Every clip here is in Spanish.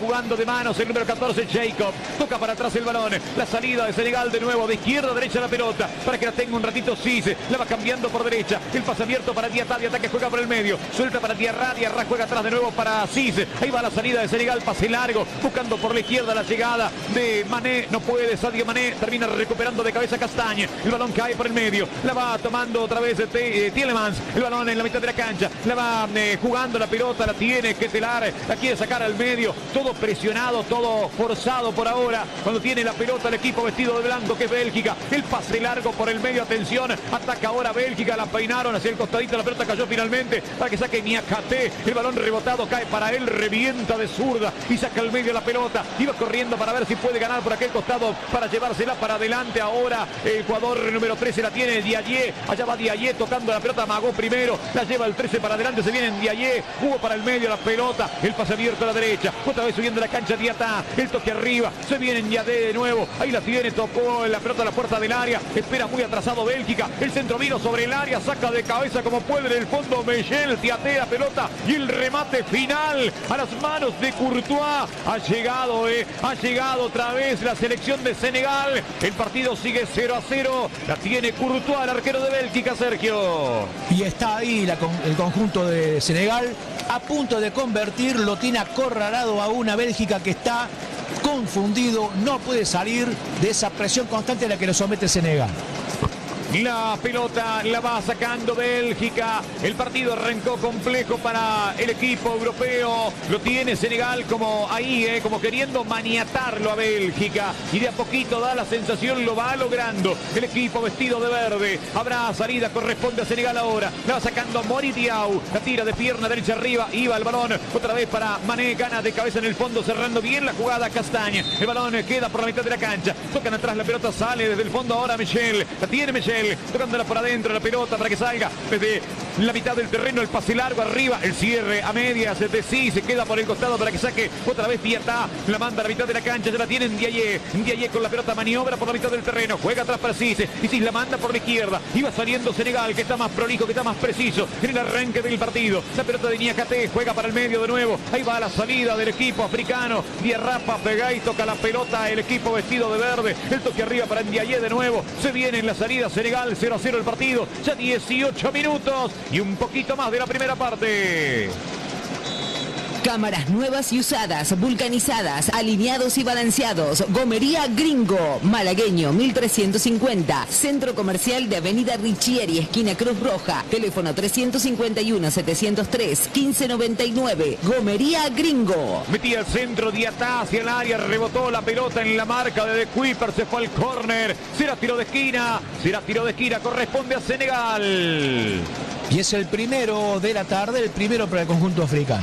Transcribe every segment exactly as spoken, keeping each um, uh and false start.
jugando de manos el número catorce, Jacob. Toca para atrás el balón. La salida de Senegal de nuevo. De izquierda a derecha la pelota. Para que la tenga un ratito Cisse. La va cambiando por derecha. El pase abierto para Diatá. Diatá que juega por el medio. Suelta para Diarra. Diarra juega atrás de nuevo para Cisse. Ahí va la salida de Senegal. Pase largo. Buscando por la izquierda la llegada de Mané. No puede. Sadio Mané termina recuperando de cabeza Castagne. El balón cae por el medio. La va tomando otra vez eh, Tielemans. El balón en la mitad de la cancha. La va eh, jugando la pelota. La tiene que telar. La quiere sacar al medio. Todo presionado. Todo forzado por ahora. Cuando tiene la pelota el equipo vestido de blanco que es Bélgica. El pase largo por el medio. Atención. Ataca ahora Bélgica. La peinaron hacia el costadito. La pelota cayó finalmente para que saque Niakate. El balón rebotado cae para él. Revienta de zurda. Y saca al medio la pelota. Iba corriendo para ver si puede ganar por aquel costado. Para llevársela para adelante. Ahora el jugador número trece la tiene Diaye. Allá va Diaye tocando la pelota. Magó primero. La lleva el trece para adelante. Se viene en Diaye. Jugó para el medio la pelota. El pase abierto a la derecha. Otra vez subiendo la cancha Diatá. El toque arriba. Se viene en Diaye de nuevo. Ahí la tiene. Tocó la pelota a la puerta del área. Espera muy atrasado Bélgica. El centro vino sobre el área. Saca de cabeza como puede en el fondo Michel. Tiatea pelota. Y el remate final a las manos de Courtois. Ha llegado, eh. Ha llegado otra vez la selección de Senegal. El partido sigue cero a cero. La tiene Courtois, el arquero de Bélgica, Sergio. Y está ahí la, el conjunto de Senegal a punto de convertir. Lo tiene acorralado a una Bélgica que está confundido. No puede salir de esa presión constante a la que lo somete Senegal. La pelota la va sacando Bélgica. El partido arrancó complejo para el equipo europeo. Lo tiene Senegal como ahí, eh, como queriendo maniatarlo a Bélgica. Y de a poquito da la sensación, lo va logrando. El equipo vestido de verde. Habrá salida, corresponde a Senegal ahora. La va sacando Mori Diaw. La tira de pierna derecha arriba. Iba el balón. Otra vez para Mané. Gana de cabeza en el fondo, cerrando bien la jugada Castagne. El balón queda por la mitad de la cancha. Tocan atrás, la pelota sale desde el fondo ahora Michel. La tiene Michel. Tocándola por adentro la pelota para que salga desde la mitad del terreno. El pase largo arriba. El cierre a medias de sí. Se queda por el costado para que saque otra vez Diatá. La manda a la mitad de la cancha. Ya la tiene Ndiaye. Ndiaye con la pelota maniobra por la mitad del terreno. Juega atrás para Cisse. Y Cisse la manda por la izquierda. Iba saliendo Senegal, que está más prolijo, que está más preciso en el arranque del partido. La pelota de Niakate juega para el medio de nuevo. Ahí va la salida del equipo africano. Diarrapa pega y toca la pelota el equipo vestido de verde. El toque arriba para Ndiaye de nuevo. Se viene en la salida Senegal. cero a cero el partido. Ya dieciocho minutos y un poquito más de la primera parte. Cámaras nuevas y usadas, vulcanizadas, alineados y balanceados. Gomería Gringo, Malagueño mil trescientos cincuenta. Centro Comercial de Avenida Richieri, esquina Cruz Roja. Teléfono trescientos cincuenta y uno, setecientos tres, quince noventa y nueve. Gomería Gringo. Metía el centro, Diatá hacia el área, rebotó la pelota en la marca de De Kuiper, se fue al córner. Será tiro de esquina, será tiro de esquina, corresponde a Senegal. Y es el primero de la tarde, el primero para el conjunto africano.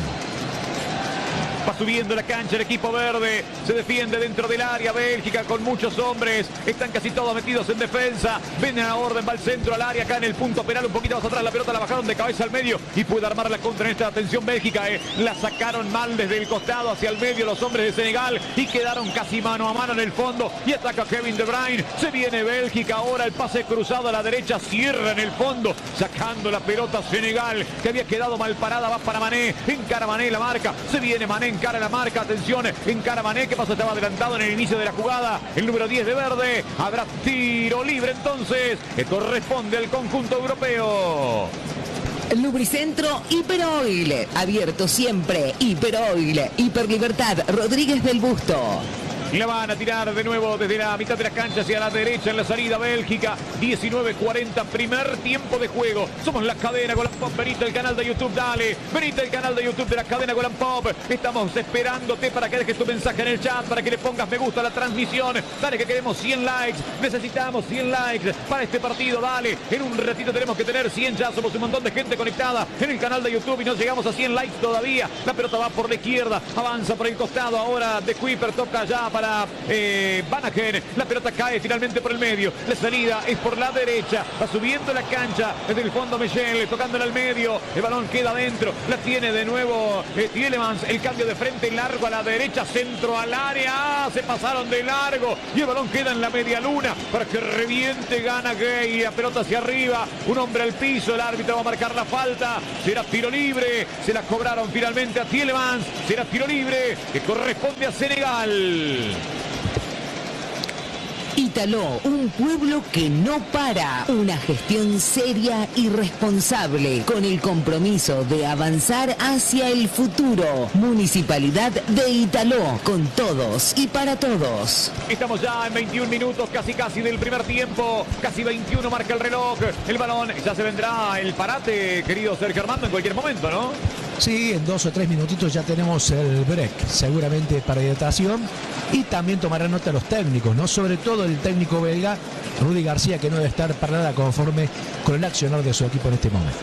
Va subiendo la cancha el equipo verde. Se defiende dentro del área. Bélgica con muchos hombres. Están casi todos metidos en defensa. Ven a la orden, va al centro, al área. Acá en el punto penal, un poquito más atrás. La pelota la bajaron de cabeza al medio. Y puede armar la contra en esta atención Bélgica. Eh. La sacaron mal desde el costado hacia el medio los hombres de Senegal. Y quedaron casi mano a mano en el fondo. Y ataca Kevin De Bruyne. Se viene Bélgica. Ahora el pase cruzado a la derecha. Cierra en el fondo. Sacando la pelota Senegal. Que había quedado mal parada. Va para Mané. Encara Mané la marca. Se viene Mané. Encara la marca, atención, encara Mané, que pasa, estaba adelantado en el inicio de la jugada, el número diez de verde, habrá tiro libre entonces, que corresponde al conjunto europeo. Lubricentro Hiperoil, abierto siempre, Hiperoil, Hiperlibertad, Rodríguez del Busto. Y la van a tirar de nuevo desde la mitad de la cancha hacia la derecha en la salida Bélgica. diecinueve cuarenta, primer tiempo de juego. Somos la cadena Golan Pop. Venite al canal de YouTube, dale. Venite al canal de YouTube de la cadena Golan Pop. Estamos esperándote para que dejes tu mensaje en el chat, para que le pongas me gusta a la transmisión. Dale, que queremos cien likes. Necesitamos cien likes para este partido, dale. En un ratito tenemos que tener cien, ya somos un montón de gente conectada en el canal de YouTube y no llegamos a cien likes todavía. La pelota va por la izquierda, avanza por el costado. Ahora De Kuiper toca ya para eh, Vanaken. La pelota cae finalmente por el medio. La salida es por la derecha. Va subiendo la cancha desde el fondo Mellel, tocándola al medio. El balón queda adentro. La tiene de nuevo eh, Tielemans. El cambio de frente largo a la derecha. Centro al área. Ah, se pasaron de largo. Y el balón queda en la media luna para que reviente. Gana Gay. La pelota hacia arriba. Un hombre al piso. El árbitro va a marcar la falta. Será tiro libre. Se la cobraron finalmente a Tielemans. Será tiro libre que corresponde a Senegal. Italó, un pueblo que no para. Una gestión seria y responsable, con el compromiso de avanzar hacia el futuro. Municipalidad de Italó, con todos y para todos. Estamos ya en veintiún minutos, casi casi del primer tiempo. Casi veintiuno marca el reloj. El balón, ya se vendrá el parate, querido Sergio Armando, en cualquier momento, ¿no? Sí, en dos o tres minutitos ya tenemos el break, seguramente para hidratación, y también tomarán nota los técnicos, ¿no? Sobre todo el técnico belga, Rudy García, que no debe estar para nada conforme con el accionar de su equipo en este momento.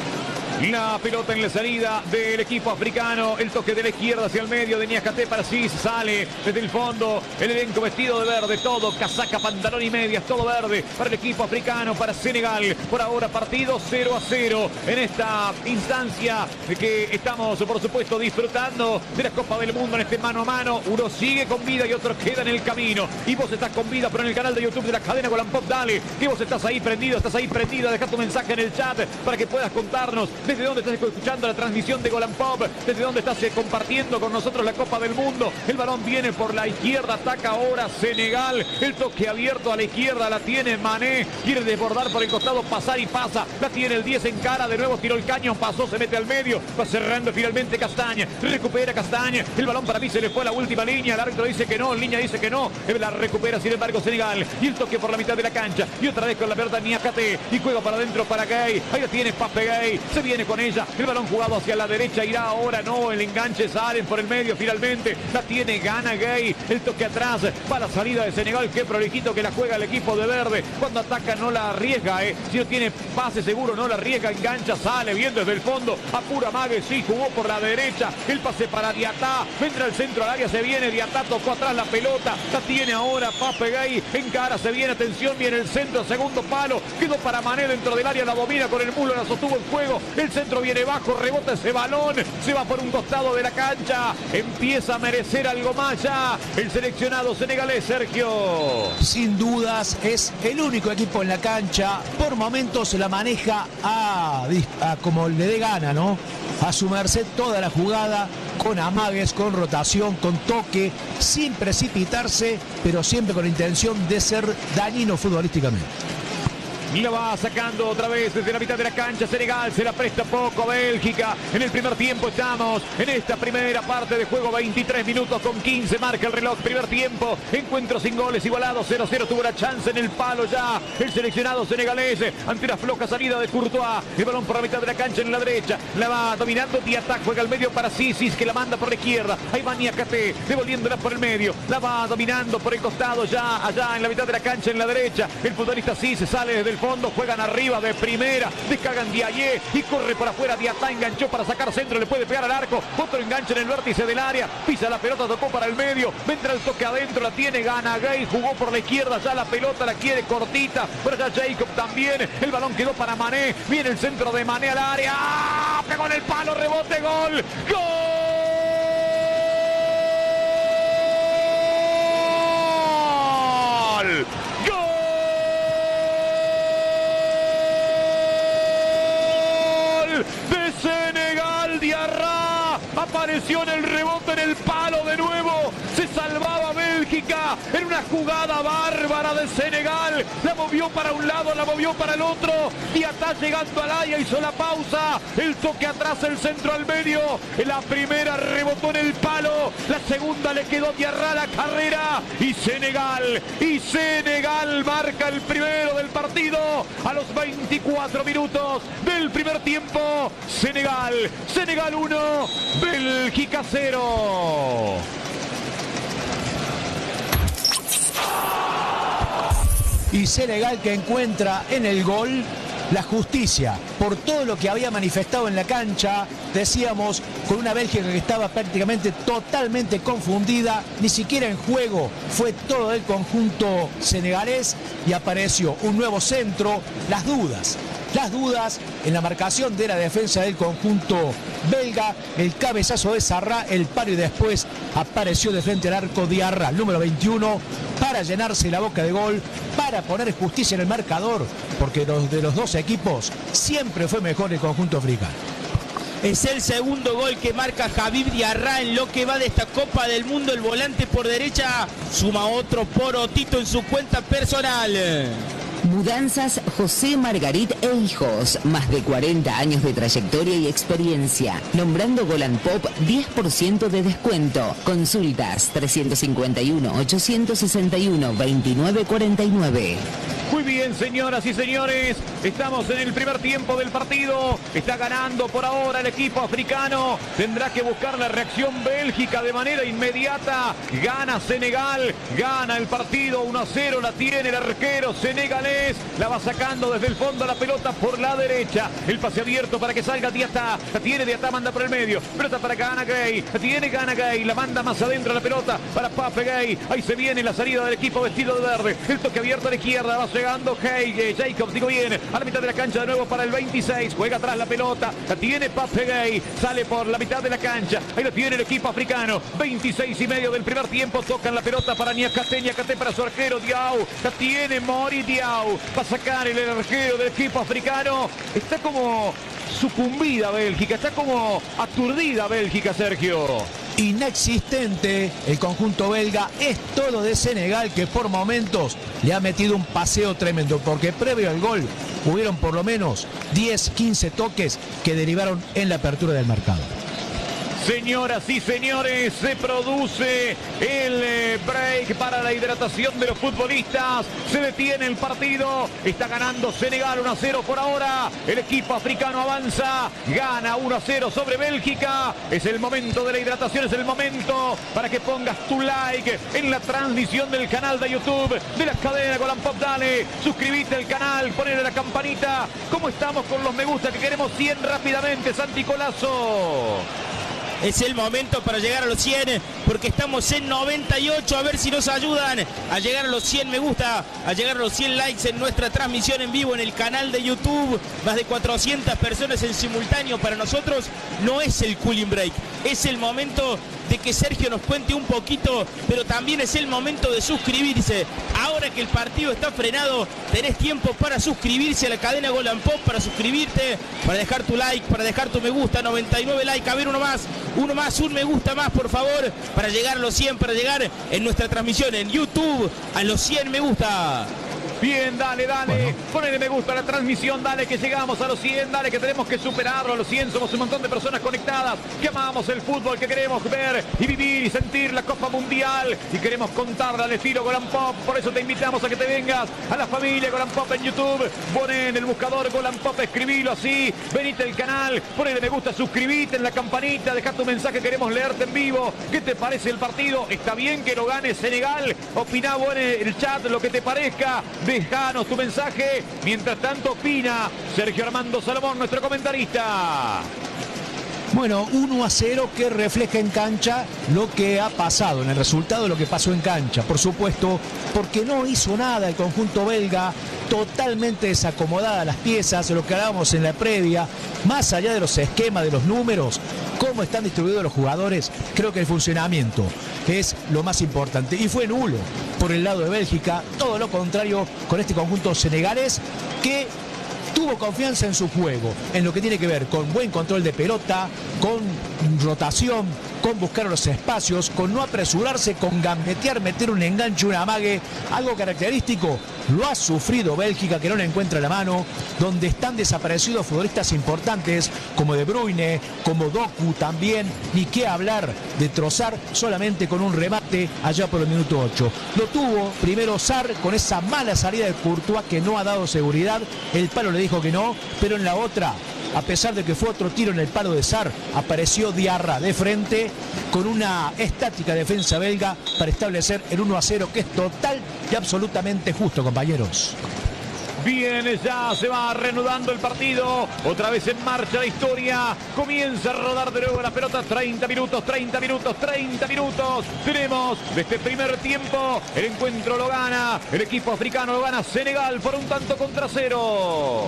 La pelota en la salida del equipo africano. El toque de la izquierda hacia el medio de Niakate para Cis. Sale desde el fondo. El elenco vestido de verde. Todo. Casaca, pantalón y medias. Todo verde para el equipo africano. Para Senegal. Por ahora partido cero a cero. En esta instancia de que estamos, por supuesto, disfrutando de la Copa del Mundo en este mano a mano. Uno sigue con vida y otro queda en el camino. Y vos estás con vida, pero en el canal de YouTube de la cadena Golampop. Dale. Que vos estás ahí prendido. Estás ahí prendida. Deja tu mensaje en el chat para que puedas contarnos desde dónde estás escuchando la transmisión de Golampop, desde dónde estás compartiendo con nosotros la Copa del Mundo. El balón viene por la izquierda, ataca ahora Senegal. El toque abierto a la izquierda, la tiene Mané, quiere desbordar por el costado, pasar y pasa. La tiene el diez en cara, de nuevo tiró el caño, pasó, se mete al medio, va cerrando finalmente Castaña, recupera Castaña. El balón para mí se le fue a la última línea, el árbitro dice que no, línea dice que no, la recupera sin embargo Senegal. Y el toque por la mitad de la cancha, y otra vez con la pelota Niakate, y juega para adentro para Gay. Ahí la tiene Pape Gay, se viene con ella. El balón jugado hacia la derecha, irá ahora, no, el enganche, salen por el medio finalmente, la tiene, gana Gay, el toque atrás, para la salida de Senegal, qué prolijito que la juega el equipo de verde, cuando ataca no la arriesga, eh. Si no tiene pase seguro no la arriesga, engancha, sale bien desde el fondo, apura Mague, sí, jugó por la derecha, el pase para Diatá, entra al centro al área, se viene Diatá, tocó atrás la pelota, la tiene ahora Pape Gay, encara, se viene, atención, viene el centro, segundo palo, quedó para Mané dentro del área, la domina con el mulo, la sostuvo en juego, el centro viene bajo, rebota ese balón, se va por un costado de la cancha, empieza a merecer algo más ya el seleccionado senegalés, Sergio. Sin dudas es el único equipo en la cancha, por momentos se la maneja a, a como le dé gana, ¿no? A su merced toda la jugada, con amagues, con rotación, con toque, sin precipitarse, pero siempre con la intención de ser dañino futbolísticamente. Y la va sacando otra vez desde la mitad de la cancha Senegal, se la presta poco Bélgica. En el primer tiempo estamos en esta primera parte de juego, veintitrés minutos con quince, marca el reloj, primer tiempo, encuentro sin goles, igualado, cero a cero, tuvo la chance en el palo ya el seleccionado senegalés, ante la floja salida de Courtois, el balón por la mitad de la cancha en la derecha, la va dominando Diatá, juega al medio para Sisis, que la manda por la izquierda, ahí va Niakate, devolviéndola por el medio, la va dominando por el costado ya, allá en la mitad de la cancha en la derecha, el futbolista Sisis sale desde el fondo, juegan arriba de primera, descargan Diaye y corre por afuera, Diatá enganchó para sacar centro, le puede pegar al arco, otro enganche en el vértice del área, pisa la pelota, tocó para el medio, vendrá el toque adentro, la tiene, gana Gay, jugó por la izquierda, ya la pelota la quiere cortita, por allá Jacob también, el balón quedó para Mané, viene el centro de Mané al área, ¡ah! Pegó en el palo, rebote, gol, gol. De Senegal, Diarra apareció en el rebote, en el palo de nuevo, se salvaba Bélgica en una jugada bárbara de Senegal, la movió para un lado, la movió para el otro, Diatá llegando al área, hizo la pausa, el toque atrás, el centro al medio, la primera rebotó en el palo, la segunda le quedó Diarra la carrera, y Senegal, y Senegal marca el primero del partido a los veinticuatro minutos del primer tiempo. Senegal, Senegal uno, Bélgica cero. Y Senegal que encuentra en el gol la justicia por todo lo que había manifestado en la cancha, decíamos, con una Bélgica que estaba prácticamente totalmente confundida, ni siquiera en juego fue todo el conjunto senegalés y apareció un nuevo centro, las dudas. Las dudas en la marcación de la defensa del conjunto belga, el cabezazo de Sarra, el paro y después apareció de frente al arco Diarra, número veintiuno, para llenarse la boca de gol, para poner justicia en el marcador, porque los de los dos equipos siempre fue mejor el conjunto africano. Es el segundo gol que marca Habib Diarra en lo que va de esta Copa del Mundo. El volante por derecha suma otro porotito en su cuenta personal. Mudanzas José Margarit e Hijos, más de cuarenta años de trayectoria y experiencia. Nombrando Golan Pop, diez por ciento de descuento. Consultas tres cinco uno, ocho seis uno, dos nueve cuatro nueve. Muy bien, señoras y señores, estamos en el primer tiempo del partido. Está ganando por ahora el equipo africano. Tendrá que buscar la reacción Bélgica de manera inmediata. Gana Senegal, gana el partido uno a cero, la tiene el arquero senegalés. La va sacando desde el fondo la pelota por la derecha. El pase abierto para que salga Diatá. La tiene Diatá, manda por el medio. Pelota para Gana Gay. La tiene Gana Gay. La manda más adentro la pelota para Pape Gay. Ahí se viene la salida del equipo vestido de verde. El toque abierto a la izquierda. Va llegando Hey, Jacob, digo bien. A la mitad de la cancha de nuevo para el veintiséis. Juega atrás la pelota. La tiene Pape Gay. Sale por la mitad de la cancha. Ahí lo tiene el equipo africano. veintiséis y medio del primer tiempo. Tocan la pelota para Niakate. Niakate para su arquero Diaw. La tiene Mori Diaw. Va a sacar el arquero del equipo africano. Está como sucumbida Bélgica. Está como aturdida Bélgica, Sergio. Inexistente el conjunto belga, es todo de Senegal, que por momentos le ha metido un paseo tremendo, porque previo al gol hubieron por lo menos diez, quince toques que derivaron en la apertura del marcador. Señoras y señores, se produce el break para la hidratación de los futbolistas. Se detiene el partido. Está ganando Senegal uno a cero por ahora. El equipo africano avanza. Gana uno a cero sobre Bélgica. Es el momento de la hidratación. Es el momento para que pongas tu like en la transmisión del canal de YouTube de la cadena Golan Pop. Dale, suscríbete al canal, ponle la campanita. ¿Cómo estamos con los me gusta? Que queremos cien rápidamente, Santi Colazo. Es el momento para llegar a los cien, porque estamos en noventa y ocho. A ver si nos ayudan a llegar a los cien me gusta, a llegar a los cien likes en nuestra transmisión en vivo en el canal de YouTube. Más de cuatrocientas personas en simultáneo. Para nosotros no es el cooling break, es el momento de que Sergio nos cuente un poquito, pero también es el momento de suscribirse. Ahora que el partido está frenado, tenés tiempo para suscribirse a la cadena Golan Pop, para suscribirte, para dejar tu like, para dejar tu me gusta. Noventa y nueve likes, a ver, uno más, uno más, un me gusta más, por favor, para llegar a los cien, para llegar en nuestra transmisión en YouTube a los cien me gusta. Bien, dale, dale, bueno. Ponele me gusta a la transmisión, dale que llegamos a los cien, dale que tenemos que superarlo a los cien, somos un montón de personas conectadas, que amamos el fútbol, que queremos ver y vivir y sentir la Copa Mundial y queremos contarla al estilo Golan Pop. Por eso te invitamos a que te vengas a la familia Golan Pop en YouTube, poné en el buscador Golan Pop, escribilo así, venite al canal, ponele me gusta, suscribite en la campanita, deja tu mensaje, queremos leerte en vivo. ¿Qué te parece el partido? ¿Está bien que lo gane Senegal? Opina vos en el chat lo que te parezca. Dejanos tu mensaje. Mientras tanto opina Sergio Armando Salomón, nuestro comentarista. Bueno, uno a cero que refleja en cancha lo que ha pasado, en el resultado lo que pasó en cancha, por supuesto, porque no hizo nada el conjunto belga, totalmente desacomodadas las piezas, lo que hablábamos en la previa, más allá de los esquemas, de los números, cómo están distribuidos los jugadores, creo que el funcionamiento es lo más importante. Y fue nulo por el lado de Bélgica, todo lo contrario con este conjunto senegalés que tuvo confianza en su juego, en lo que tiene que ver con buen control de pelota, con rotación, con buscar los espacios, con no apresurarse, con gambetear, meter un enganche, un amague, algo característico. Lo ha sufrido Bélgica, que no le encuentra la mano, donde están desaparecidos futbolistas importantes como De Bruyne, como Doku también, ni qué hablar de Trossard solamente con un remate allá por el minuto ocho. Lo tuvo primero Sarr con esa mala salida de Courtois que no ha dado seguridad, el palo le dijo que no, pero en la otra, a pesar de que fue otro tiro en el palo de Sarr, apareció Diarra de frente con una estática defensa belga para establecer el uno a cero, que es total y absolutamente justo, compañeros. Viene ya, se va reanudando el partido. Otra vez en marcha la historia. Comienza a rodar de nuevo la pelota. treinta minutos, treinta minutos, treinta minutos. Tenemos de este primer tiempo. El encuentro lo gana. El equipo africano lo gana Senegal por un tanto contra cero.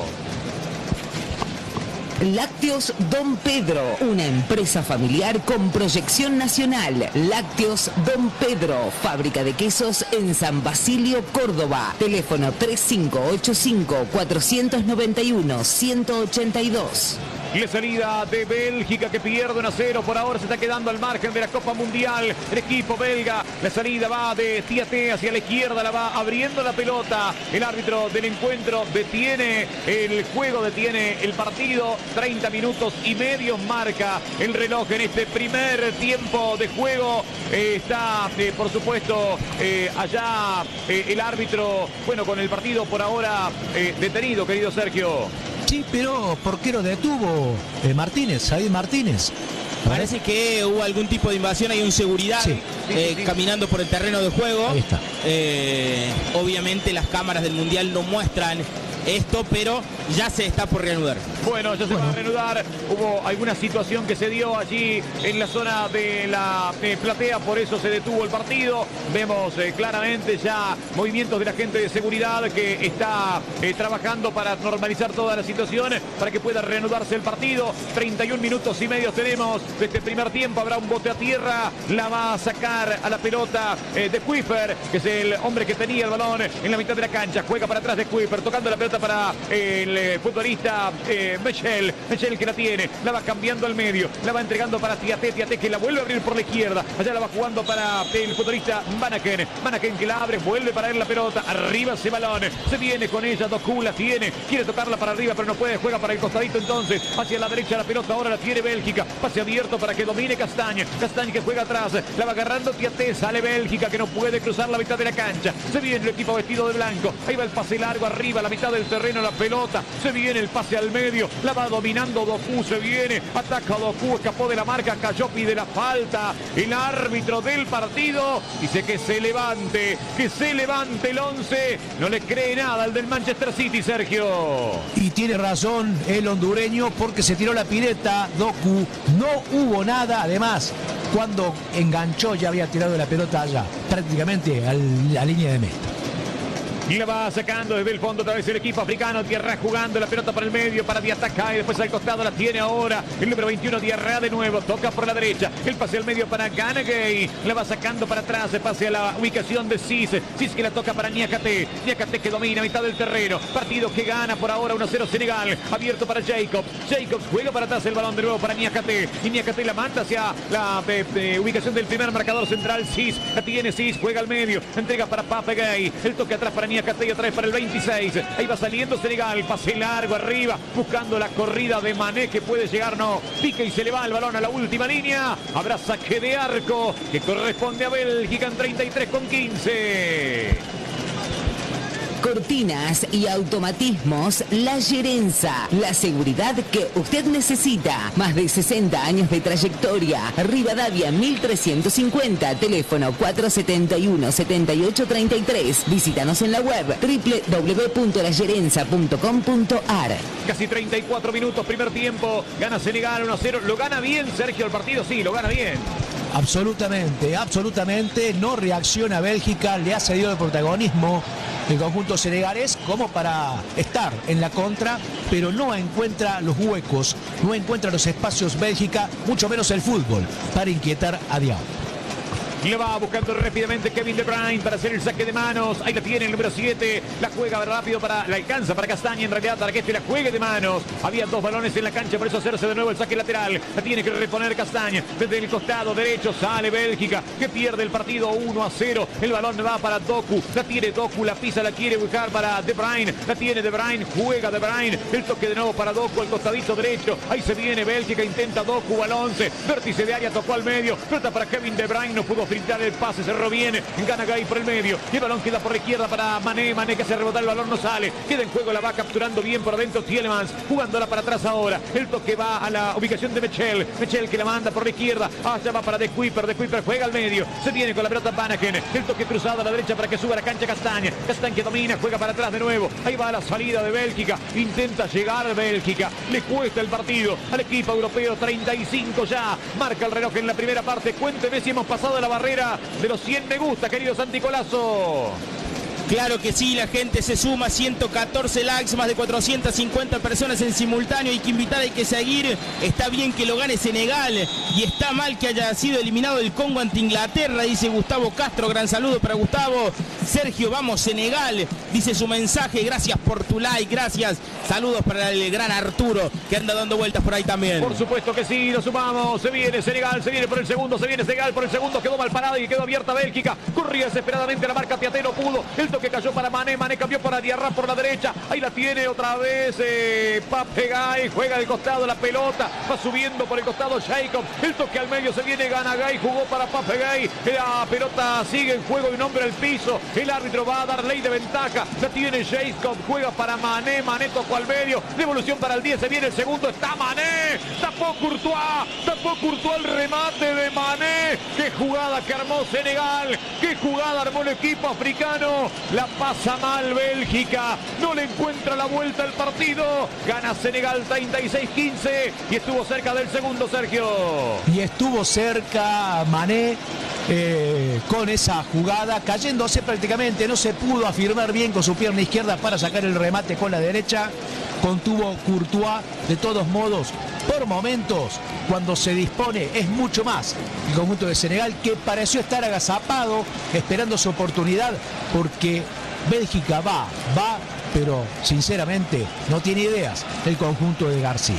Lácteos Don Pedro, una empresa familiar con proyección nacional. Lácteos Don Pedro, fábrica de quesos en San Basilio, Córdoba. Teléfono tres cinco ocho cinco, cuatro nueve uno, uno ocho dos. La salida de Bélgica que pierde uno a cero. Por ahora se está quedando al margen de la Copa Mundial. El equipo belga. La salida va de Tiaté hacia la izquierda. La va abriendo la pelota. El árbitro del encuentro detiene el juego, detiene el partido. treinta minutos y medio marca el reloj en este primer tiempo de juego. Eh, está, eh, por supuesto, eh, allá eh, el árbitro, bueno, con el partido por ahora eh, detenido, querido Sergio. Sí, pero ¿por qué lo detuvo eh, Martínez, Javier Martínez? Parece que hubo algún tipo de invasión, hay un seguridad sí. eh, Sí, sí. caminando por el terreno de juego. Ahí está. Eh, obviamente las cámaras del Mundial no muestran esto, pero ya se está por reanudar. Bueno, ya se Bueno. va a reanudar. Hubo alguna situación que se dio allí en la zona de la eh, platea, por eso se detuvo el partido. Vemos eh, claramente ya movimientos de la gente de seguridad que está eh, trabajando para normalizar toda la situación, para que pueda reanudarse el partido. treinta y un minutos y medio tenemos de este primer tiempo. Habrá un bote a tierra, la va a sacar a la pelota eh, de Kuiper, que es el hombre que tenía el balón en la mitad de la cancha. Juega para atrás de Kuiper, tocando la pelota para el eh, futbolista eh, Michel, Michel que la tiene, la va cambiando al medio, la va entregando para Tiaté, Tiaté que la vuelve a abrir por la izquierda, allá la va jugando para el futbolista Manaken, Manaken que la abre, vuelve para él la pelota, arriba ese balón, se viene con ella, Doku la tiene, quiere tocarla para arriba pero no puede, juega para el costadito entonces, hacia la derecha la pelota, ahora la tiene Bélgica, pase abierto para que domine Castagne, Castagne que juega atrás, la va agarrando Tiaté, sale Bélgica que no puede cruzar la mitad de la cancha, se viene el equipo vestido de blanco, ahí va el pase largo arriba, la mitad del terreno, la pelota, se viene el pase al medio, la va dominando Doku, se viene, ataca Doku, escapó de la marca, cayó, pide la falta, el árbitro del partido dice que se levante, que se levante el once, no le cree nada al del Manchester City, Sergio. Y tiene razón el hondureño porque se tiró la pileta, Doku, no hubo nada, además, cuando enganchó ya había tirado la pelota allá, prácticamente a la línea de meta. Y la va sacando desde el fondo otra vez el equipo africano. Diarra jugando la pelota para el medio, para Diatacá y después al costado la tiene ahora el número veintiuno, Diarra de nuevo, toca por la derecha, el pase al medio para Ganagay, la va sacando para atrás, el pase a la ubicación de Cis, Cis que la toca para Niakate, Niakate que domina mitad del terreno, partido que gana por ahora uno a cero Senegal, abierto para Jacobs, Jacobs juega para atrás el balón de nuevo para Niakate, y Niakate la manda hacia la eh, eh, ubicación del primer marcador central, Cis, la tiene Cis, juega al medio, entrega para Papegay, el toque atrás para Niakate y otra vez para el veintiséis. Ahí va saliendo Senegal, pase largo arriba, buscando la corrida de Mané que puede llegar, no, pica y se le va el balón a la última línea. Habrá saque de arco que corresponde a Bélgica en treinta y tres con quince. Cortinas y automatismos La Gerenza, la seguridad que usted necesita. Más de sesenta años de trayectoria. Rivadavia mil trescientos cincuenta, teléfono cuatro siete uno, siete ocho tres tres. Visítanos en la web doble u doble u doble u punto la gerenza punto com punto a r. Casi treinta y cuatro minutos, primer tiempo, gana Senegal uno a cero. ¿Lo gana bien, Sergio, el partido? Sí, lo gana bien. Absolutamente, absolutamente, no reacciona Bélgica, le ha cedido el protagonismo el conjunto senegalés como para estar en la contra, pero no encuentra los huecos, no encuentra los espacios Bélgica, mucho menos el fútbol, para inquietar a Diao. Le va buscando rápidamente Kevin De Bruyne para hacer el saque de manos. Ahí la tiene el número siete. La juega rápido para... La alcanza para Castaña en realidad para que este la juegue de manos. Había dos balones en la cancha, por eso hacerse de nuevo el saque lateral. La tiene que reponer Castaña. Desde el costado derecho sale Bélgica, que pierde el partido uno a cero. El balón va para Doku. La tiene Doku, la pisa, la quiere buscar para De Bruyne. La tiene De Bruyne, juega De Bruyne. El toque de nuevo para Doku al costadito derecho. Ahí se viene Bélgica, intenta Doku al once. Vértice de área, tocó al medio. Pelota para Kevin De Bruyne, no pudo filtrar el pase, cerró bien, gana Gay por el medio, y el balón queda por la izquierda para Mané, Mané que se rebota, el balón no sale, queda en juego, la va capturando bien por adentro Tielemans, jugándola para atrás ahora, el toque va a la ubicación de Mechel, Mechel que la manda por la izquierda, allá va para De Kuiper, De Kuiper juega al medio, se viene con la pelota Vanaken, el toque cruzado a la derecha para que suba a la cancha Castaña, Castaña que domina, juega para atrás de nuevo, ahí va la salida de Bélgica, intenta llegar Bélgica, le cuesta el partido al equipo europeo, treinta y cinco ya, marca el reloj en la primera parte, cuénteme si hemos pasado la barrera de los cien me gusta, querido Santi Colazo. Claro que sí, la gente se suma, ciento catorce likes, más de cuatrocientas cincuenta personas en simultáneo, hay que invitar, hay que seguir, está bien que lo gane Senegal y está mal que haya sido eliminado el Congo ante Inglaterra, dice Gustavo Castro, gran saludo para Gustavo. Sergio, vamos Senegal, dice su mensaje, gracias por tu like, gracias, saludos para el gran Arturo que anda dando vueltas por ahí también. Por supuesto que sí, lo sumamos, se viene Senegal, se viene por el segundo, se viene Senegal por el segundo, quedó mal parada y quedó abierta Bélgica, corría desesperadamente la marca Piaté, no pudo, el toque cayó para Mané, Mané cambió para Diarra por la derecha, ahí la tiene otra vez eh, Pape Gay, juega del costado la pelota, va subiendo por el costado Jacob, el toque al medio, se viene Gana Gay, jugó para Pape Gay, la pelota sigue en juego y un hombre al piso, el árbitro va a dar ley de ventaja, la tiene Jacob, juega para Mané, Mané tocó al medio, devolución para el diez, se viene el segundo, está Mané, tapó Courtois, tapó Courtois el remate de Mané, qué jugada que armó Senegal, qué jugada armó el equipo africano, la pasa mal Bélgica, no le encuentra la vuelta al partido, gana Senegal treinta y seis quince y estuvo cerca del segundo, Sergio. Y estuvo cerca Mané eh, con esa jugada, cayéndose prácticamente, no se pudo afirmar bien con su pierna izquierda para sacar el remate con la derecha, contuvo Courtois, de todos modos, por momentos, cuando se dispone, es mucho más el conjunto de Senegal, que pareció estar agazapado, esperando su oportunidad, porque Bélgica va, va, pero sinceramente no tiene ideas el conjunto de García.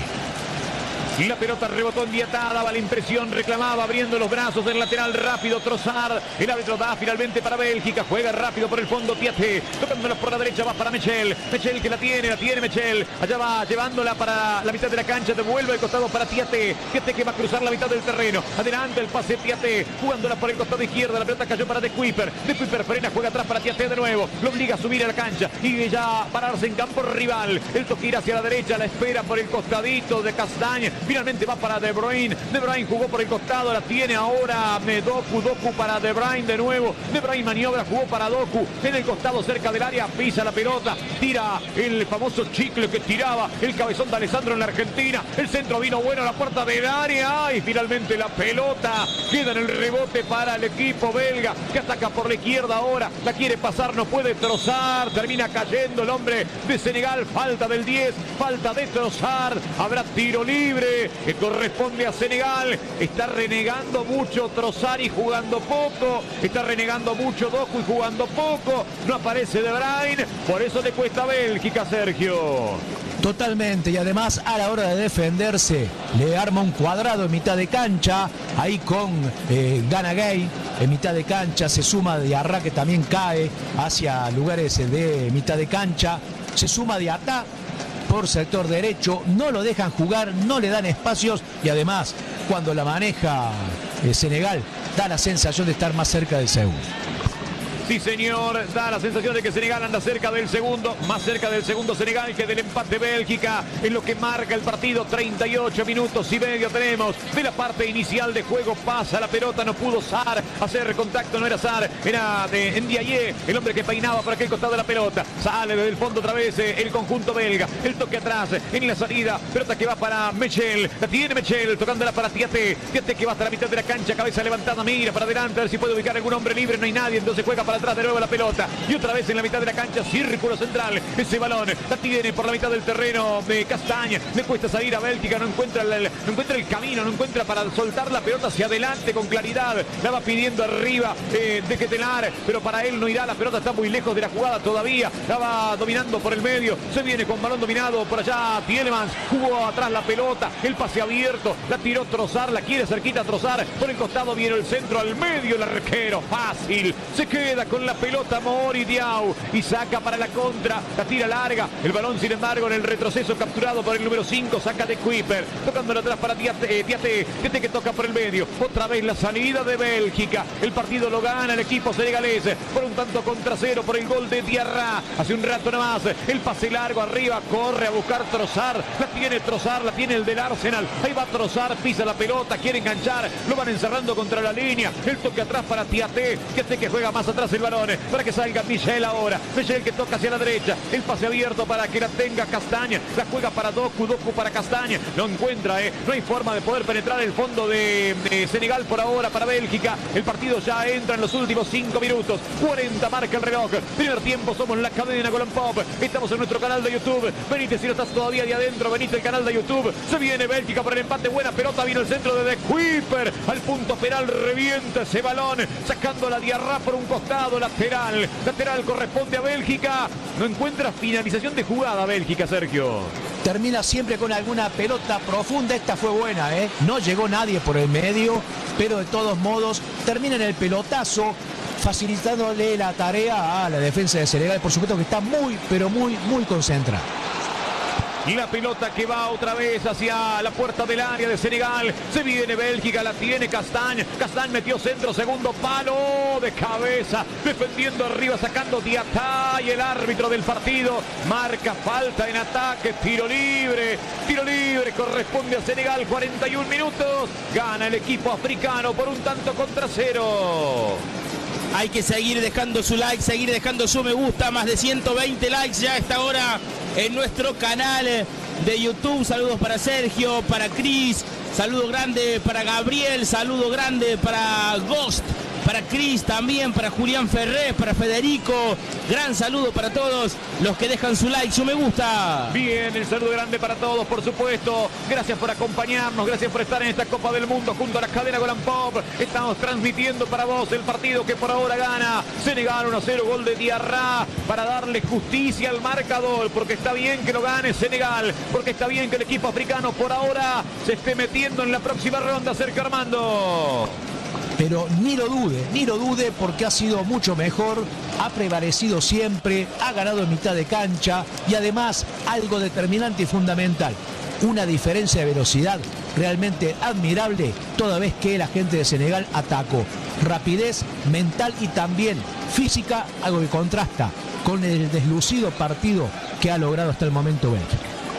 Y la pelota rebotó en Diatá, daba la impresión, reclamaba abriendo los brazos del lateral rápido Trossard. El árbitro da finalmente para Bélgica, juega rápido por el fondo Piaté, tocándola por la derecha, va para Mechel. Mechel que la tiene, la tiene Mechel. Allá va llevándola para la mitad de la cancha, devuelve el costado para Piaté. Piaté que va a cruzar la mitad del terreno. Adelante el pase Piaté, jugándola por el costado izquierdo. La pelota cayó para De Kuiper. De Kuiper frena, juega atrás para Piaté de nuevo. Lo obliga a subir a la cancha y ya pararse en campo rival. El toque ir hacia la derecha, la espera por el costadito de Castaña. Finalmente va para De Bruyne. De Bruyne jugó por el costado, la tiene ahora Doku. Doku para De Bruyne de nuevo. De Bruyne maniobra, jugó para Doku. En el costado cerca del área, pisa la pelota. Tira el famoso chicle que tiraba el cabezón de Alessandro en la Argentina. El centro vino bueno a la puerta del área. Y finalmente la pelota queda en el rebote para el equipo belga, que ataca por la izquierda ahora. La quiere pasar, no puede Trossard. Termina cayendo el hombre de Senegal. Falta del diez, falta de Trossard. Habrá tiro libre que corresponde a Senegal. Está renegando mucho Trossard y jugando poco. Está renegando mucho Doku y jugando poco. No aparece De Bruyne. Por eso le cuesta a Bélgica, Sergio. Totalmente, y además a la hora de defenderse le arma un cuadrado en mitad de cancha, ahí con eh, Gana Gay en mitad de cancha, se suma Diarra, que también cae hacia lugares de mitad de cancha, se suma Diatá por sector derecho, no lo dejan jugar, no le dan espacios, y además cuando la maneja eh, Senegal da la sensación de estar más cerca del segundo. Sí, señor, da la sensación de que Senegal anda cerca del segundo, más cerca del segundo Senegal que del empate Bélgica, en lo que marca el partido. Treinta y ocho minutos y medio tenemos de la parte inicial de juego. Pasa la pelota, no pudo Sarr hacer contacto, no era Sarr, era de Ndiaye, el hombre que peinaba por aquel costado de la pelota. Sale desde el fondo otra vez eh, el conjunto belga, el toque atrás en la salida, pelota que va para Mechel, la tiene Mechel, tocándola para Piaté, Piaté que va hasta la mitad de la cancha, cabeza levantada, mira para adelante, a ver si puede ubicar algún hombre libre, no hay nadie, entonces juega para atrás de nuevo la pelota y otra vez en la mitad de la cancha, círculo central, ese balón la tiene por la mitad del terreno de Castaña, le cuesta salir a Bélgica, no encuentra el, no encuentra el camino, no encuentra para soltar la pelota hacia adelante con claridad, la va pidiendo arriba eh, de Ketelar, pero para él no irá, la pelota está muy lejos de la jugada todavía, la va dominando por el medio, se viene con balón dominado por allá, Tielemans jugó atrás la pelota, el pase abierto, la tiró Trossard, la quiere cerquita Trossard, por el costado viene el centro al medio, el arquero, fácil, se queda anda con la pelota Mori Diaw y saca para la contra, la tira larga, el balón sin embargo en el retroceso capturado por el número cinco, saca de Kuiper, tocándolo atrás para Diaté, eh, Diaté, Diaté que toca por el medio, otra vez la salida de Bélgica, el partido lo gana el equipo senegalés por un tanto contra cero por el gol de Diarra, hace un rato nomás, el pase largo arriba, corre a buscar Trossard, la tiene Trossard, la tiene el del Arsenal, ahí va Trossard, pisa la pelota, quiere enganchar, lo van encerrando contra la línea, el toque atrás para Diaté, Diaté que juega más atrás el balón, para que salga Michel ahora, Michel que toca hacia la derecha, el pase abierto para que la tenga Castaña, la juega para Doku, Doku para Castaña, no encuentra, eh, no hay forma de poder penetrar el fondo de, de Senegal por ahora para Bélgica, el partido ya entra en los últimos cinco minutos, cuarenta marca el reloj, primer tiempo, somos la cadena Golden Pop, estamos en nuestro canal de YouTube, venite si no estás todavía de adentro, venite al canal de YouTube, se viene Bélgica por el empate, buena pelota, vino el centro de De Kuiper, al punto penal revienta ese balón, sacando la Diarra por un costado, lateral, lateral corresponde a Bélgica, no encuentra finalización de jugada Bélgica, Sergio. Termina siempre con alguna pelota profunda, esta fue buena, ¿eh? No llegó nadie por el medio, pero de todos modos termina en el pelotazo, facilitándole la tarea a la defensa de Senegal, por supuesto que está muy, pero muy, muy concentrada. Y la pelota que va otra vez hacia la puerta del área de Senegal. Se viene Bélgica, la tiene Castañ. Castañ metió centro, segundo palo de cabeza. Defendiendo arriba, sacando Diatá y el árbitro del partido. Marca falta en ataque, tiro libre. Tiro libre corresponde a Senegal, cuarenta y un minutos. Gana el equipo africano por un tanto contra cero. Hay que seguir dejando su like, seguir dejando su me gusta, más de ciento veinte likes ya a esta hora en nuestro canal de YouTube. Saludos para Sergio, para Cris, saludo grande para Gabriel, saludo grande para Ghost, para Cris también, para Julián Ferrés, para Federico. Gran saludo para todos los que dejan su like, su me gusta. Bien, el saludo grande para todos, por supuesto. Gracias por acompañarnos, gracias por estar en esta Copa del Mundo junto a la cadena Golden Pop. Estamos transmitiendo para vos el partido que por ahora gana Senegal uno a cero, gol de Diarra, para darle justicia al marcador, porque está bien que lo gane Senegal, porque está bien que el equipo africano por ahora se esté metiendo en la próxima ronda. Sergio Armando. Pero ni lo dude, ni lo dude, porque ha sido mucho mejor, ha prevalecido siempre, ha ganado en mitad de cancha y además algo determinante y fundamental, una diferencia de velocidad realmente admirable toda vez que la gente de Senegal atacó. Rapidez mental y también física, algo que contrasta con el deslucido partido que ha logrado hasta el momento Bélgica.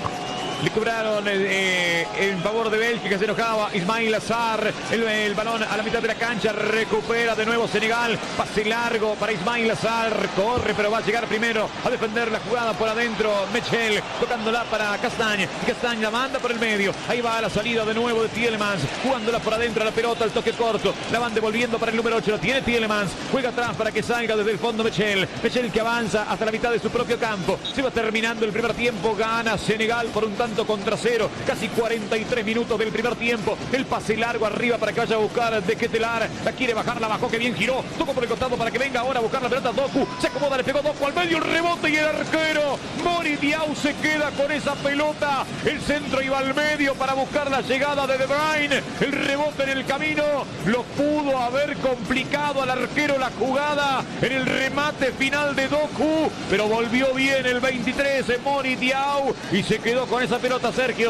Le cobraron eh, en favor de Bélgica, se enojaba Ismail Azar, el, el balón a la mitad de la cancha, recupera de nuevo Senegal, pase largo para Ismail Azar, corre pero va a llegar primero a defender la jugada por adentro, Michel tocándola para Castañ, Castañ la manda por el medio, ahí va a la salida de nuevo de Tielemans, jugándola por adentro a la pelota, el toque corto, la van devolviendo para el número ocho, lo tiene Tielemans, juega atrás para que salga desde el fondo Michel, Michel que avanza hasta la mitad de su propio campo, se va terminando el primer tiempo, gana Senegal por un tanto contra cero, casi cuarenta y tres minutos del primer tiempo, el pase largo arriba para que vaya a buscar de Ketelar, la quiere bajar, la bajó, que bien giró, tocó por el costado para que venga ahora a buscar la pelota Doku, se acomoda, le pegó Doku al medio, el rebote y el arquero Mori Diaw se queda con esa pelota, el centro iba al medio para buscar la llegada de De Bruyne, el rebote en el camino, lo pudo haber complicado al arquero la jugada en el remate final de Doku, pero volvió bien el veintitrés Mori Diaw y se quedó con esa pelota, Sergio.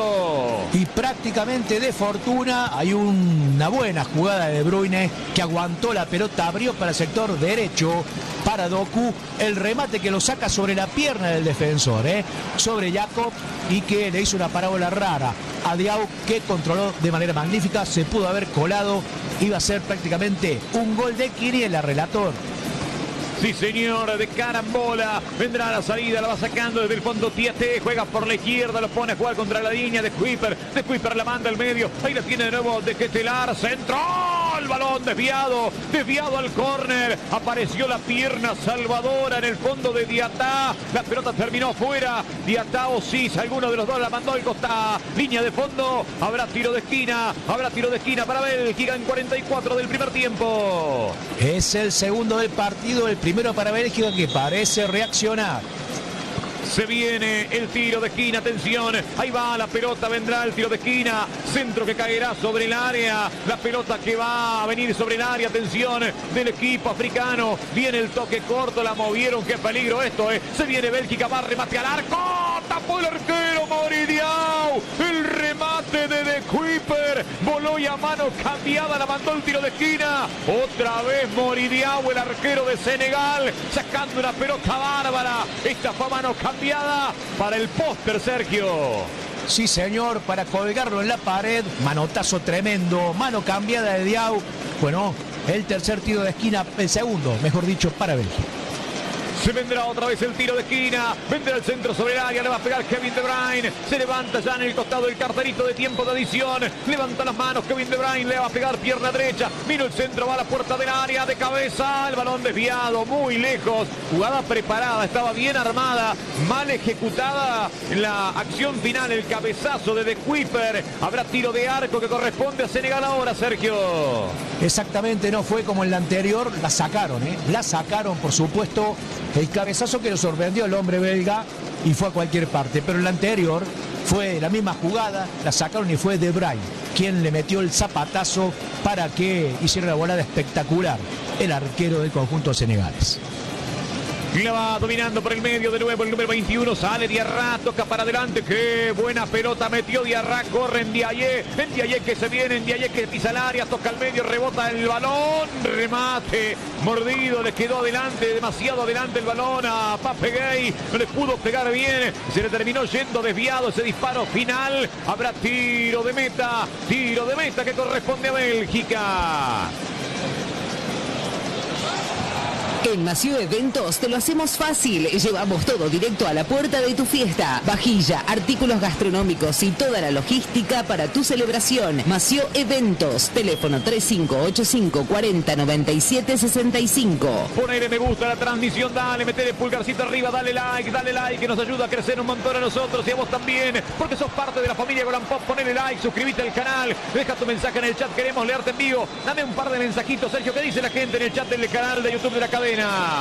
Y prácticamente de fortuna, hay un, una buena jugada de De Bruyne que aguantó la pelota, abrió para el sector derecho para Doku, el remate que lo saca sobre la pierna del defensor, ¿eh? sobre Jacob, y que le hizo una parábola rara a Diaw, que controló de manera magnífica, se pudo haber colado, iba a ser prácticamente un gol de quiniela, relator. Sí, señor, de carambola. Vendrá la salida, la va sacando desde el fondo Diaté. Juega por la izquierda, lo pone a jugar contra la línea de Kuiper. De Kuiper la manda al medio. Ahí la tiene de nuevo de Ketelar. Centro. El balón desviado. Desviado al córner. Apareció la pierna salvadora en el fondo de Diatá. La pelota terminó fuera. Diatá o Cis, alguno de los dos la mandó al costado. Línea de fondo. Habrá tiro de esquina. Habrá tiro de esquina para Bélgica en cuarenta y cuatro del primer tiempo. Es el segundo del partido. El primero para Bélgica, que parece reaccionar. Se viene el tiro de esquina, atención, ahí va la pelota, vendrá el tiro de esquina, centro que caerá sobre el área, la pelota que va a venir sobre el área, atención del equipo africano, viene el toque corto, la movieron, qué peligro esto, eh. Se viene Bélgica, va a remate al arco, tapó el arquero Mori Diaw, el remate de De Kuiper, voló y a mano cambiada la mandó el tiro de esquina, otra vez Mori Diaw, el arquero de Senegal, sacando una pelota bárbara, esta fue a mano cambiada para el póster, Sergio. Sí, señor, para colgarlo en la pared, manotazo tremendo, mano cambiada de Diaw. Bueno, el tercer tiro de esquina, el segundo, mejor dicho, para Bélgica. Se vendrá otra vez el tiro de esquina, vendrá el centro sobre el área, le va a pegar Kevin De Bruyne, se levanta ya en el costado del carterito de tiempo de adición, levanta las manos Kevin De Bruyne, le va a pegar pierna derecha, vino el centro, va a la puerta del área, de cabeza, el balón desviado, muy lejos, jugada preparada, estaba bien armada, mal ejecutada la acción final, el cabezazo de De Kuiper, habrá tiro de arco que corresponde a Senegal ahora, Sergio. Exactamente, no fue como en la anterior, la sacaron, ¿eh? La sacaron, por supuesto. El cabezazo que lo sorprendió el hombre belga y fue a cualquier parte. Pero en la anterior fue la misma jugada, la sacaron y fue De Bruyne quien le metió el zapatazo para que hiciera la volada espectacular el arquero del conjunto senegalés. La va dominando por el medio de nuevo el número veintiuno, sale Diarra, toca para adelante, qué buena pelota metió Diarra, corre en Ndiaye, en Ndiaye que se viene, en Ndiaye que pisa el área, toca al medio, rebota el balón, remate, mordido, le quedó adelante, demasiado adelante el balón a Pape Gueye, no le pudo pegar bien, se le terminó yendo desviado ese disparo final, habrá tiro de meta, tiro de meta que corresponde a Bélgica. En Mació Eventos te lo hacemos fácil. Llevamos todo directo a la puerta de tu fiesta. Vajilla, artículos gastronómicos y toda la logística para tu celebración. Mació Eventos. Teléfono tres cinco ocho cinco, cuarenta, noventa y siete, sesenta y cinco. Ponele me gusta a la transmisión, dale, metele pulgarcito arriba, dale like, dale like, que nos ayuda a crecer un montón a nosotros y a vos también, porque sos parte de la familia Golan Pop. Ponele like, suscríbete al canal, deja tu mensaje en el chat, queremos leerte en vivo. Dame un par de mensajitos, Sergio, ¿qué dice la gente en el chat del canal de YouTube de la cadena?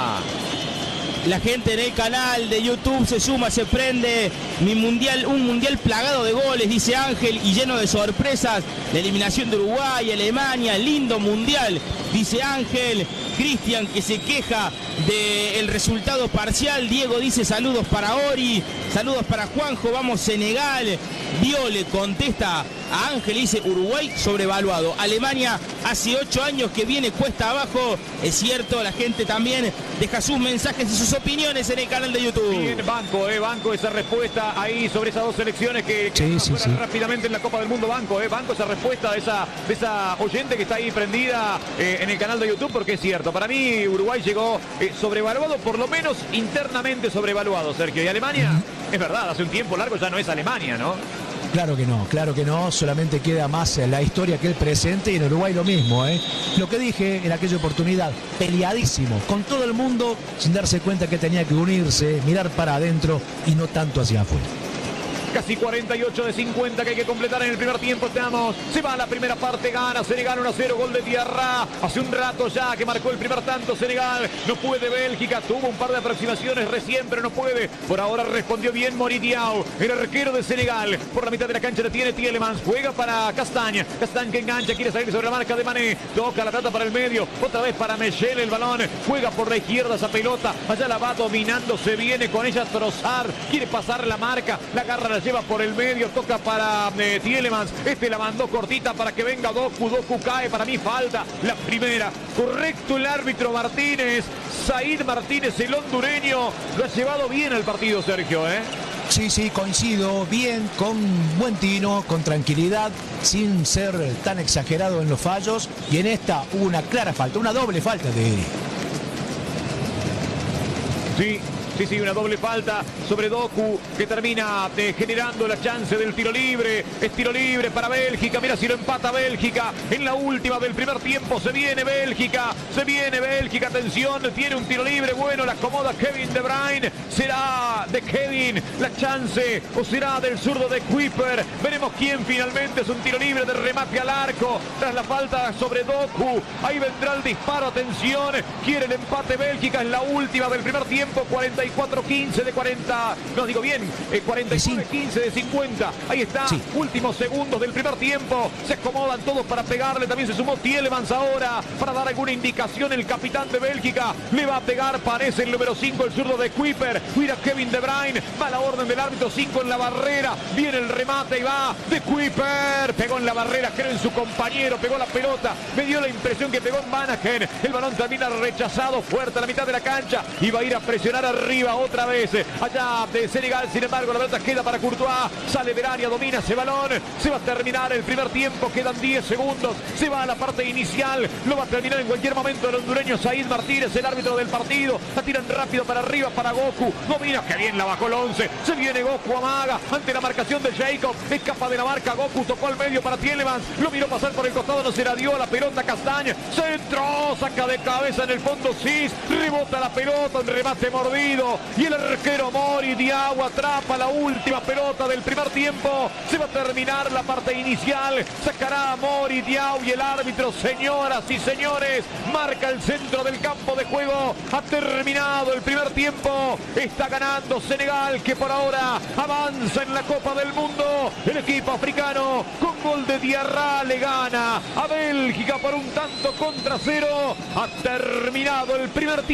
La gente en el canal de YouTube se suma, se prende. Mi mundial, un mundial plagado de goles, dice Ángel, y lleno de sorpresas. La eliminación de Uruguay, Alemania, lindo mundial, dice Ángel. Cristian que se queja del resultado parcial. Diego dice saludos para Ori, saludos para Juanjo, vamos Senegal. Dio le contesta a Ángel y dice Uruguay sobrevaluado. Alemania hace ocho años que viene cuesta abajo. Es cierto, la gente también deja sus mensajes y sus opiniones en el canal de YouTube. Bien, banco, eh, banco esa respuesta ahí sobre esas dos selecciones que, que sí, sí, sí. rápidamente en la Copa del Mundo. Banco, eh, banco esa respuesta de esa, de esa oyente que está ahí prendida eh, en el canal de YouTube, porque es cierto. Para mí Uruguay llegó eh, sobrevaluado, por lo menos internamente sobrevaluado, Sergio. Y Alemania, uh-huh. es verdad, hace un tiempo largo ya no es Alemania, ¿no? Claro que no, claro que no, solamente queda más la historia que el presente, y en Uruguay lo mismo, ¿eh? Lo que dije en aquella oportunidad, peleadísimo, con todo el mundo, sin darse cuenta que tenía que unirse, mirar para adentro y no tanto hacia afuera. Casi cuarenta y ocho de cincuenta que hay que completar en el primer tiempo. Estamos, se va la primera parte, gana Senegal uno a cero, gol de Diarra. Hace un rato ya que marcó el primer tanto Senegal. No puede Bélgica, tuvo un par de aproximaciones recién, pero no puede. Por ahora respondió bien Mori Diaw, el arquero de Senegal. Por la mitad de la cancha la tiene Tielemans, juega para Castaña. Castaña que engancha, quiere salir sobre la marca de Mané. Toca la trata para el medio, otra vez para Michel el balón. Juega por la izquierda esa pelota, allá la va dominando, se viene con ella Trossard. Quiere pasar la marca, la agarra, la lleva por el medio, toca para eh, Tielemans, este la mandó cortita para que venga Doku, Doku cae, para mí falta la primera, correcto el árbitro Martínez, Said Martínez, el hondureño, lo ha llevado bien al partido, Sergio, ¿eh? Sí, sí, coincido, bien, con buen tino, con tranquilidad, sin ser tan exagerado en los fallos, y en esta hubo una clara falta, una doble falta de... Sí. Sí, sí, una doble falta sobre Doku que termina eh, generando la chance del tiro libre. Es tiro libre para Bélgica. Mira si lo empata Bélgica en la última del primer tiempo. Se viene Bélgica, se viene Bélgica. Atención, tiene un tiro libre. Bueno, la acomoda Kevin De Bruyne. Será de Kevin la chance o será del zurdo de Kuiper. Veremos quién finalmente. Es un tiro libre de remate al arco. Tras la falta sobre Doku. Ahí vendrá el disparo. Atención, quiere el empate Bélgica en la última del primer tiempo. cuarenta cuarenta y cuatro quince de cuarenta. No digo bien, eh, cuarenta y nueve quince de cincuenta. Ahí está, sí. Últimos segundos del primer tiempo. Se acomodan todos para pegarle. También se sumó Tielemans ahora para dar alguna indicación. El capitán de Bélgica le va a pegar, parece el número cinco, el zurdo de Kuiper. Mira Kevin De Bruyne, va la orden del árbitro, cinco en la barrera. Viene el remate y va de Kuiper. Pegó en la barrera, creo en su compañero, pegó la pelota. Me dio la impresión que pegó en Vanaken. El balón termina rechazado fuerte a la mitad de la cancha y va a ir a presionar arriba otra vez. Allá de Senegal, sin embargo, la pelota queda para Courtois. Sale del área, domina ese balón. Se va a terminar el primer tiempo, quedan diez segundos. Se va a la parte inicial, lo va a terminar en cualquier momento el hondureño Said Martínez, el árbitro del partido. La tiran rápido para arriba para Goku. Domina, que bien la bajó el once. Se viene Goku, amaga ante la marcación de Jacob. Escapa de la marca Goku, tocó al medio para Tielemans. Lo miró pasar por el costado, no se la dio. La pelota Castaña. Centro, saca de cabeza en el fondo Cis. Rebota la pelota, un remate mordido. Y el arquero Mori Diaw atrapa la última pelota del primer tiempo. Se va a terminar la parte inicial. Sacará a Mori Diaw y el árbitro, señoras y señores, marca el centro del campo de juego. Ha terminado el primer tiempo. Está ganando Senegal, que por ahora avanza en la Copa del Mundo. El equipo africano con gol de Diarra le gana a Bélgica por un tanto contra cero. Ha terminado el primer tiempo.